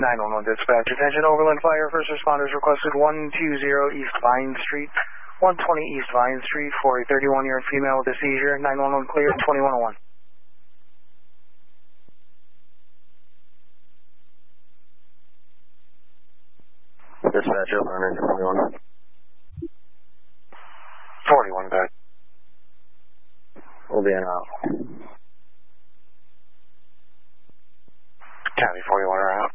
911 dispatch. Attention, Overland Fire. First responders requested 120 East Vine Street, 120 East Vine Street for a 31-year-old female with a seizure. 911 clear, 2101. Dispatch over 121. 41 back. We'll be in out. County 41 are out.